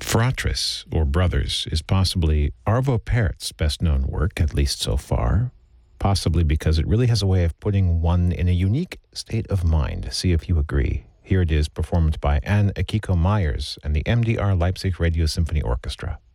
Fratris, or Brothers, is possibly Arvo Pärt's best-known work, at least so far, possibly because it really has a way of putting one in a unique state of mind. See if you agree. Here it is, performed by Anne Akiko Myers and the MDR Leipzig Radio Symphony Orchestra.